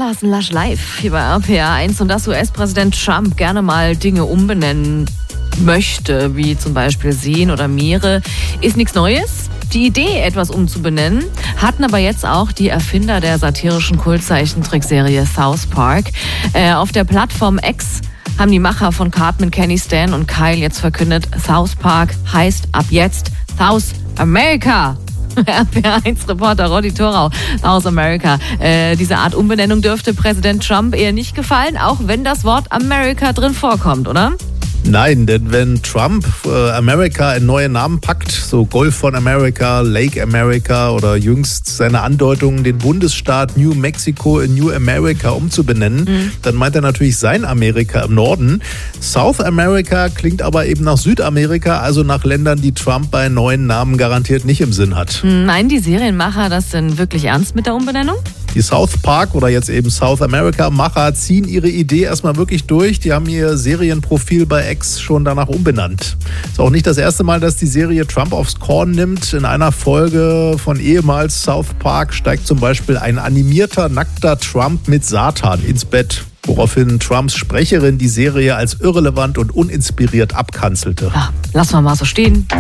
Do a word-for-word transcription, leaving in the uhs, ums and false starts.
Lars und Lasch live hier bei R P R eins. Und dass U S-Präsident Trump gerne mal Dinge umbenennen möchte, wie zum Beispiel Seen oder Meere, ist nichts Neues. Die Idee, etwas umzubenennen, hatten aber jetzt auch die Erfinder der satirischen Kultzeichentrickserie South Park. Äh, auf der Plattform X haben die Macher von Cartman, Kenny, Stan und Kyle jetzt verkündet, South Park heißt ab jetzt South America. R P R eins-Reporter Roddy Thorau aus Amerika. Äh, diese Art Umbenennung dürfte Präsident Trump eher nicht gefallen, auch wenn das Wort America drin vorkommt, oder? Nein, denn wenn Trump äh, Amerika in neue Namen packt, so Golf von America, Lake America oder jüngst seine Andeutungen, den Bundesstaat New Mexico in New America umzubenennen, mhm. dann meint er natürlich sein Amerika im Norden. South America klingt aber eben nach Südamerika, also nach Ländern, die Trump bei neuen Namen garantiert nicht im Sinn hat. Meinen die Serienmacher das denn wirklich ernst mit der Umbenennung? Die South Park oder jetzt eben South America-Macher ziehen ihre Idee erstmal wirklich durch. Die haben ihr Serienprofil bei X schon danach umbenannt. Ist auch nicht das erste Mal, dass die Serie Trump aufs Korn nimmt. In einer Folge von ehemals South Park steigt zum Beispiel ein animierter, nackter Trump mit Satan ins Bett, woraufhin Trumps Sprecherin die Serie als irrelevant und uninspiriert abkanzelte. Ja, lassen wir mal so stehen.